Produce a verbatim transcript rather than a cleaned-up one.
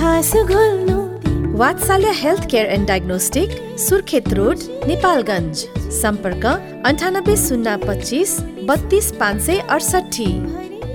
इतिहास घोल्नु। वात्सल्य health care and diagnostic, Surkhet road, Nepalgunj. सम्पर्क अन्ठानब्बे शून्य पच्चिस बत्तीस पाँच सय अडसठी।